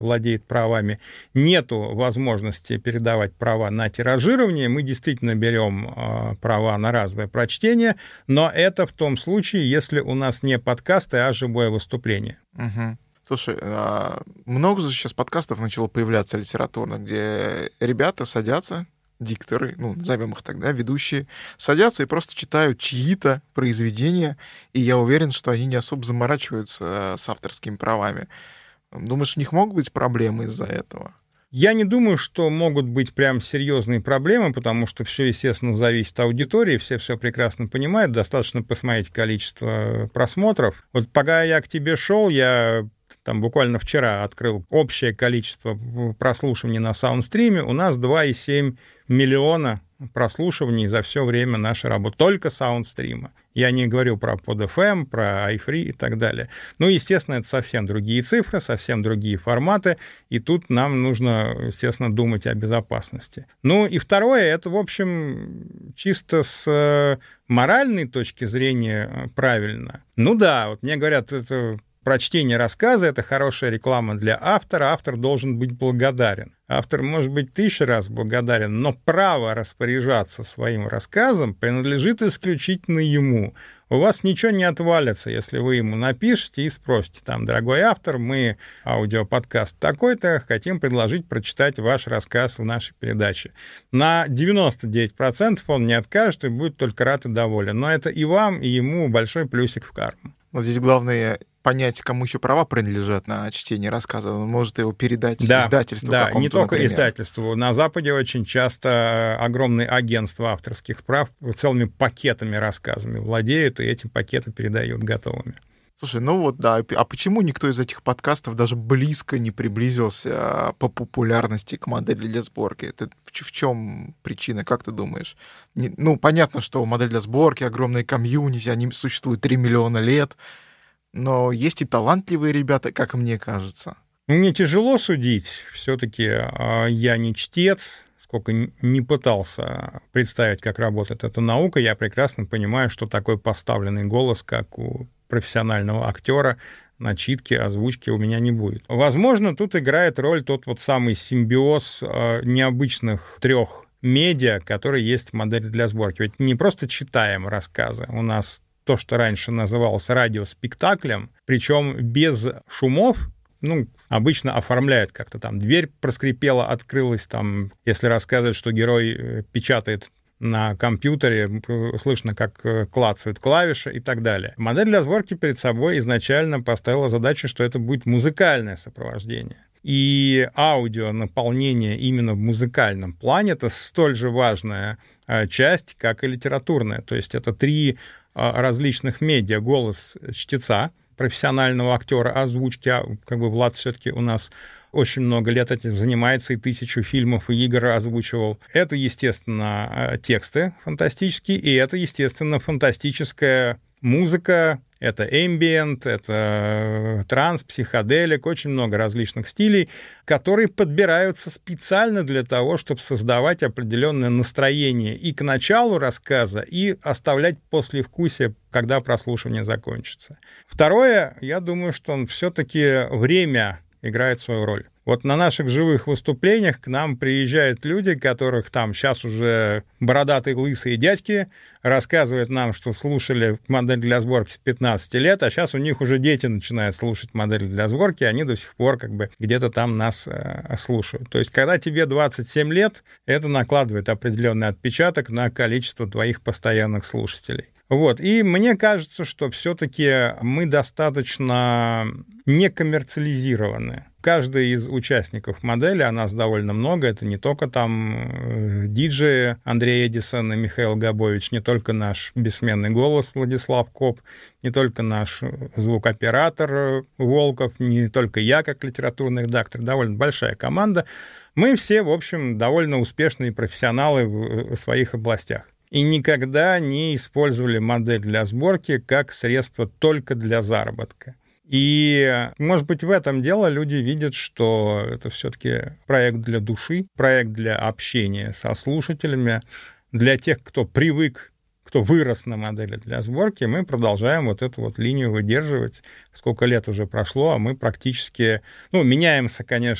владеет правами, нету возможности передавать права на тиражирование, мы действительно берем права на разовое прочтение, но это в том случае, если у нас не подкасты, а живое выступление. Угу. Слушай, много же сейчас подкастов начало появляться литературных, где ребята садятся, дикторы, назовем их тогда, ведущие, садятся и просто читают чьи-то произведения, и я уверен, что они не особо заморачиваются с авторскими правами. Думаешь, у них могут быть проблемы из-за этого? Я не думаю, что могут быть прям серьезные проблемы, потому что все, естественно, зависит от аудитории, все прекрасно понимают, достаточно посмотреть количество просмотров. Вот пока я к тебе шел, я там буквально вчера открыл общее количество прослушиваний на Саундстриме, у нас 2,7 миллиона прослушиваний за все время нашей работы, только Саундстрима. Я не говорю про PodFM, про iFree и так далее. Естественно, это совсем другие цифры, совсем другие форматы, и тут нам нужно, естественно, думать о безопасности. И второе, это, в общем, чисто с моральной точки зрения правильно. Вот мне говорят, это прочтение рассказа — это хорошая реклама для автора, автор должен быть благодарен. Автор может быть 1000 раз благодарен, но право распоряжаться своим рассказом принадлежит исключительно ему. У вас ничего не отвалится, если вы ему напишете и спросите, дорогой автор, мы, аудиоподкаст такой-то, хотим предложить прочитать ваш рассказ в нашей передаче. На 99% он не откажет и будет только рад и доволен. Но это и вам, и ему большой плюсик в карму. Здесь главное понять, кому еще права принадлежат на чтение рассказа. Он может его передать издательству какому-то, не только например. Издательству. На Западе очень часто огромные агентства авторских прав целыми пакетами рассказами владеют, и эти пакеты передают готовыми. Слушай, а почему никто из этих подкастов даже близко не приблизился по популярности к модели для сборки? Это в чем причина, как ты думаешь? Понятно, что модель для сборки, огромные комьюнити, они существуют 3 миллиона лет, но есть и талантливые ребята, как мне кажется. Мне тяжело судить, все-таки я не чтец, сколько не пытался представить, как работает эта наука, я прекрасно понимаю, что такой поставленный голос, как у профессионального актера, начитки, озвучки у меня не будет. Возможно, тут играет роль тот самый симбиоз необычных 3 медиа, которые есть в модели для сборки. Ведь не просто читаем рассказы, у нас то, что раньше называлось радиоспектаклем, причем без шумов, обычно оформляют как-то дверь проскрипела, открылась, если рассказывают, что герой печатает на компьютере, слышно, как клацают клавиши и так далее. Модель для сборки перед собой изначально поставила задачу, что это будет музыкальное сопровождение. И аудионаполнение именно в музыкальном плане — это столь же важная часть, как и литературная. То есть это 3 различных медиа: голос чтеца, профессионального актера озвучки, Влад все-таки у нас очень много лет этим занимается и 1000 фильмов и игр озвучивал. Это, естественно, тексты фантастические, и это, естественно, фантастическая музыка, это эмбиент, это транс, психоделик, очень много различных стилей, которые подбираются специально для того, чтобы создавать определенное настроение и к началу рассказа, и оставлять послевкусие, когда прослушивание закончится. Второе, я думаю, что все-таки время играет свою роль. Вот на наших живых выступлениях к нам приезжают люди, которых сейчас уже бородатые лысые дядьки рассказывают нам, что слушали модель для сборки с 15 лет, а сейчас у них уже дети начинают слушать модель для сборки, и они до сих пор где-то нас слушают. То есть, когда тебе 27 лет, это накладывает определенный отпечаток на количество твоих постоянных слушателей. И мне кажется, что все-таки мы достаточно некоммерциализированы. Каждый из участников модели, а нас довольно много, это не только диджеи Андрей Эдисон и Михаил Габович, не только наш бессменный голос Владислав Коп, не только наш звукоператор Волков, не только я, как литературный редактор, довольно большая команда. Мы все, в общем, довольно успешные профессионалы в своих областях. И никогда не использовали модель для сборки как средство только для заработка. И, может быть, в этом дело люди видят, что это все-таки проект для души, проект для общения со слушателями, для тех, кто привык кто вырос на модели для сборки, мы продолжаем вот эту вот линию выдерживать. Сколько лет уже прошло, а мы практически, ну, меняемся, конечно,